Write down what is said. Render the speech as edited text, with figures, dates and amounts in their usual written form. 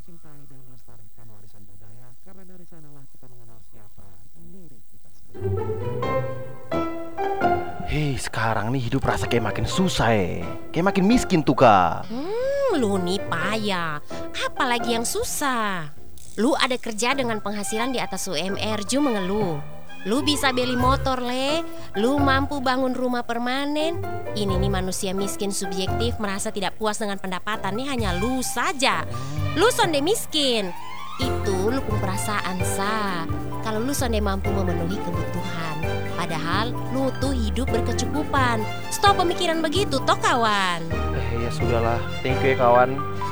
mencintai dan melestarikan warisan budaya karena dari sanalah kita mengenal siapa diri kita sendiri. Hei, sekarang nih hidup rasa kayak makin susah kayak makin miskin tuh kak. Lu nih payah. Apalagi yang susah? Lu ada kerja dengan penghasilan di atas UMR, Ju mengeluh. Lu bisa beli motor, Le. Lu mampu bangun rumah permanen. Ini nih manusia miskin subjektif merasa tidak puas dengan pendapatan. Nih hanya lu saja. Lu sonde miskin. Itu lu pun perasaan sa. Kalau lu sonde mampu memenuhi kebutuhan. Padahal lu tuh hidup berkecukupan. Stop pemikiran begitu toh kawan. Ya sudahlah, thank you ya kawan.